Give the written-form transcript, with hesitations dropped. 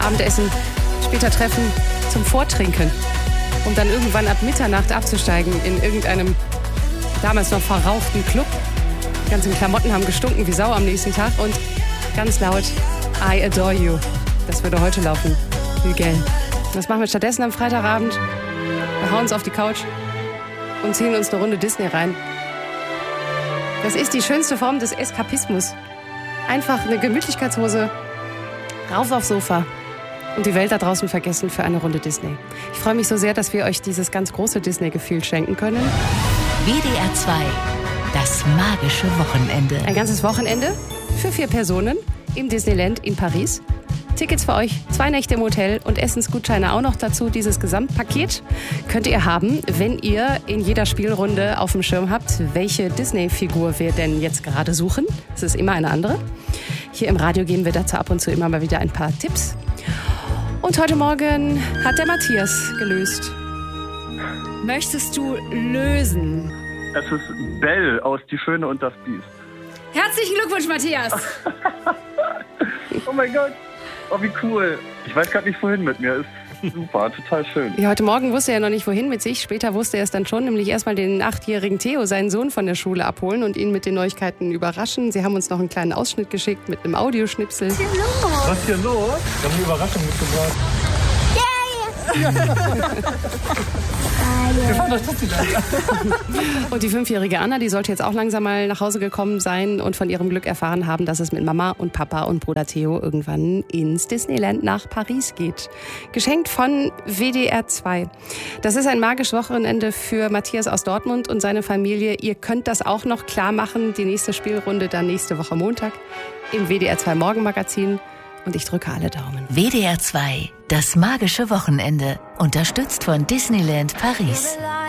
Abendessen, später Treffen zum Vortrinken, um dann irgendwann ab Mitternacht abzusteigen in irgendeinem damals noch verrauchten Club. Die ganzen Klamotten haben gestunken wie Sau am nächsten Tag und ganz laut I Adore You. Das würde heute laufen. Hügel. Was machen wir stattdessen am Freitagabend? Wir hauen uns auf die Couch und ziehen uns eine Runde Disney rein. Das ist die schönste Form des Eskapismus. Einfach eine Gemütlichkeitshose, rauf aufs Sofa und die Welt da draußen vergessen für eine Runde Disney. Ich freue mich so sehr, dass wir euch dieses ganz große Disney-Gefühl schenken können. WDR 2, das magische Wochenende. Ein ganzes Wochenende für 4 Personen im Disneyland in Paris. Tickets für euch, 2 Nächte im Hotel und Essensgutscheine auch noch dazu. Dieses Gesamtpaket könnt ihr haben, wenn ihr in jeder Spielrunde auf dem Schirm habt, welche Disney-Figur wir denn jetzt gerade suchen. Es ist immer eine andere. Hier im Radio geben wir dazu ab und zu immer mal wieder ein paar Tipps. Und heute Morgen hat der Matthias gelöst. Möchtest du lösen? Es ist Belle aus Die Schöne und das Biest. Herzlichen Glückwunsch, Matthias! Oh mein Gott, oh wie cool. Ich weiß gerade nicht, wohin mit mir. Ist super, total schön. Ja, heute Morgen wusste er noch nicht, wohin mit sich. Später wusste er es dann schon, nämlich erstmal den 8-jährigen Theo, seinen Sohn, von der Schule abholen und ihn mit den Neuigkeiten überraschen. Sie haben uns noch einen kleinen Ausschnitt geschickt mit einem Audioschnipsel. Was ist hier los? Was ist hier los? Wir haben eine Überraschung mitgebracht. Wir fahren durch Disneyland. Und die 5-jährige Anna, die sollte jetzt auch langsam mal nach Hause gekommen sein und von ihrem Glück erfahren haben, dass es mit Mama und Papa und Bruder Theo irgendwann ins Disneyland nach Paris geht. Geschenkt von WDR 2. Das ist ein magisches Wochenende für Matthias aus Dortmund und seine Familie. Ihr könnt das auch noch klar machen. Die nächste Spielrunde dann nächste Woche Montag im WDR 2 Morgenmagazin. Und ich drücke alle Daumen. WDR 2, das magische Wochenende. Unterstützt von Disneyland Paris.